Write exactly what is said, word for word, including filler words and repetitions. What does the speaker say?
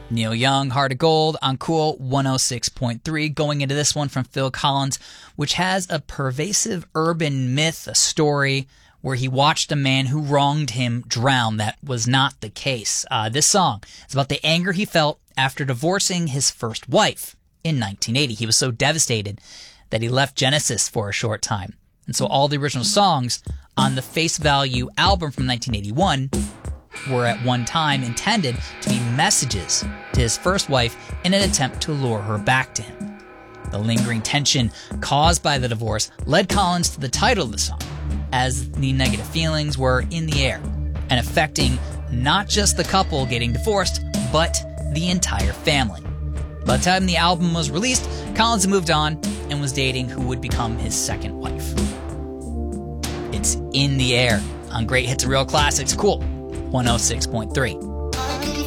Neil Young, Heart of Gold on Cool one oh six point three. Going into this one from Phil Collins, which has a pervasive urban myth, a story where he watched a man who wronged him drown. That was not the case. Uh, this song is about the anger he felt after divorcing his first wife in nineteen eighty. He was so devastated that he left Genesis for a short time. And so all the original songs on the Face Value album from nineteen eighty-one were at one time intended to be messages to his first wife in an attempt to lure her back to him. The lingering tension caused by the divorce led Collins to the title of the song, as the negative feelings were in the air and affecting not just the couple getting divorced, but the entire family. By the time the album was released, Collins had moved on and was dating who would become his second wife. It's In the Air on Great Hits and Real Classics. Cool one oh six point three.